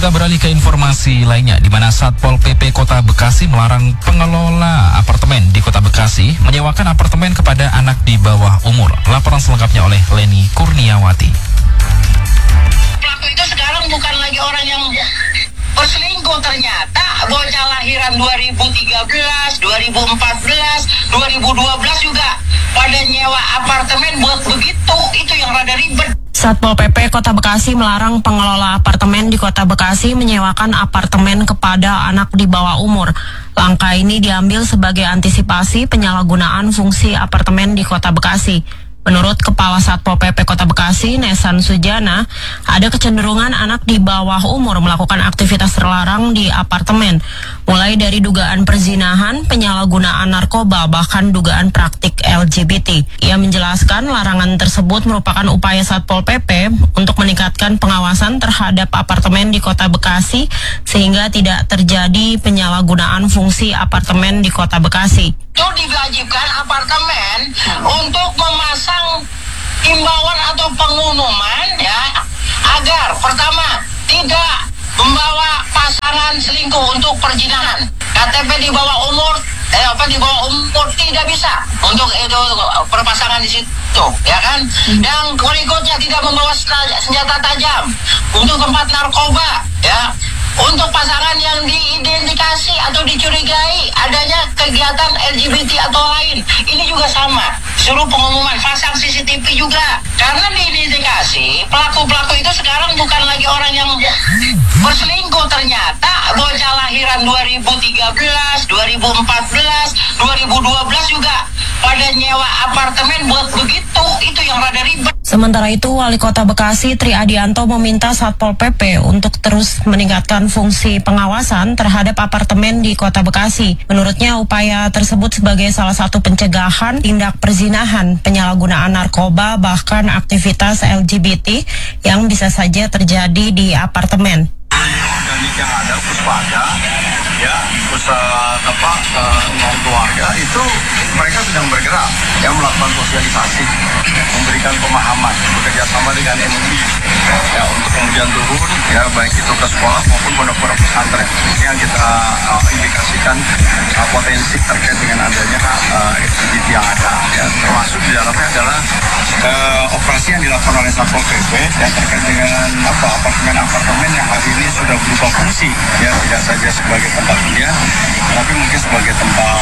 Kita beralih ke informasi lainnya, di mana Satpol PP Kota Bekasi melarang pengelola apartemen di Kota Bekasi menyewakan apartemen kepada anak di bawah umur. Laporan selengkapnya oleh Leni Kurniawati. Pelaku itu sekarang bukan lagi orang yang berselingkuh, ternyata bocah lahiran 2013, 2014, 2012 juga pada nyewa apartemen buat begitu. Itu yang rada ribet. Satpol PP Kota Bekasi melarang pengelola apartemen di Kota Bekasi menyewakan apartemen kepada anak di bawah umur. Langkah ini diambil sebagai antisipasi penyalahgunaan fungsi apartemen di Kota Bekasi. Menurut Kepala Satpol PP Kota Bekasi, Nesan Sujana, ada kecenderungan anak di bawah umur melakukan aktivitas terlarang di apartemen, mulai dari dugaan perzinahan, penyalahgunaan narkoba, bahkan dugaan praktik LGBT. Ia menjelaskan larangan tersebut merupakan upaya Satpol PP untuk meningkatkan pengawasan terhadap apartemen di Kota Bekasi sehingga tidak terjadi penyalahgunaan fungsi apartemen di Kota Bekasi. Itu diwajibkan apartemen untuk memasang imbauan atau pengumuman ya, agar pertama tidak membawa pasangan selingkuh untuk perzinahan. KTP di bawah umur di bawah umur tidak bisa untuk itu perpasangan di situ, ya kan? Dan berikutnya tidak membawa senjata tajam untuk tempat narkoba, ya. Untuk pasangan yang diidentifikasi atau dicurigai adanya kegiatan LGBT atau lain, ini juga sama. Suruh pengumuman, pasang CCTV juga. Karena diidentifikasi, pelaku-pelaku itu sekarang bukan lagi orang yang berselingkuh, ternyata bocah lahiran 2013, 2014, 2012 juga pada nyewa apartemen buat begitu. Itu yang rada ribet. Sementara itu, Wali Kota Bekasi Tri Adianto meminta Satpol PP untuk terus meningkatkan fungsi pengawasan terhadap apartemen di Kota Bekasi. Menurutnya, upaya tersebut sebagai salah satu pencegahan tindak perzinahan, penyalahgunaan narkoba, bahkan aktivitas LGBT yang bisa saja terjadi di apartemen. Organik yang ada, puspada, ya, pusat keluarga itu mereka sedang bergerak, ya, melakukan sosialisasi, memberikan pemahaman, bekerja sama dengan MUI, ya, untuk kemudian turun, ya, baik itu ke sekolah maupun pondok-pondok pesantren. Ini yang kita indikasikan potensi terkait dengan adanya LGBT yang ada, ya, termasuk di dalamnya adalah operasi yang dilakukan oleh Satpol PP yang terkait dengan apartemen-apartemen yang hari ini sudah berubah fungsi, ya, tidak saja sebagai tempat hunian, tapi mungkin sebagai tempat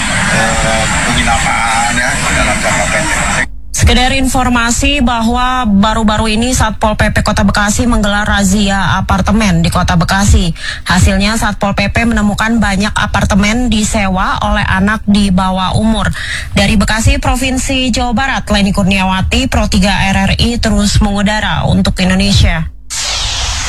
penginapan, ya, dalam jangka pendek. Sekedar informasi bahwa baru-baru ini Satpol PP Kota Bekasi menggelar razia apartemen di Kota Bekasi. Hasilnya Satpol PP menemukan banyak apartemen disewa oleh anak di bawah umur. Dari Bekasi, Provinsi Jawa Barat, Leni Kurniawati, Pro 3 RRI terus mengudara untuk Indonesia.